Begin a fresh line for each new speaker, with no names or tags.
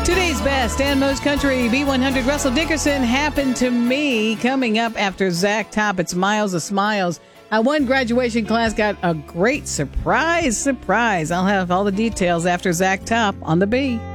Today's best and most country B100 Russell Dickerson happened to me. Coming up after Zach Top, it's Miles of Smiles. One graduation class got a great surprise. I'll have all the details after Zach Top on the B.